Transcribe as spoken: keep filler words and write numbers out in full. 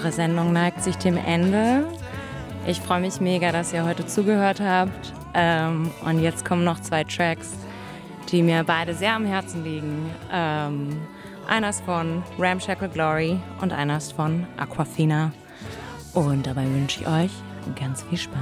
Unsere Sendung neigt sich dem Ende. Ich freue mich mega, dass ihr heute zugehört habt. Ähm, und jetzt kommen noch zwei Tracks, die mir beide sehr am Herzen liegen. Ähm, einer ist von Ramshackle Glory und einer ist von Aquafina. Und dabei wünsche ich euch ganz viel Spaß.